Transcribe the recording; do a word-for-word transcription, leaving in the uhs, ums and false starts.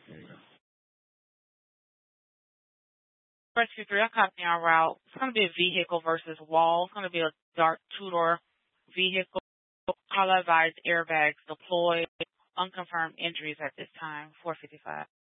There you go. Rescue three, I'm copying en route. It's going to be a vehicle versus wall. It's going to be a dark two-door vehicle. All advised airbags deployed. Unconfirmed injuries at this time. four fifty-five.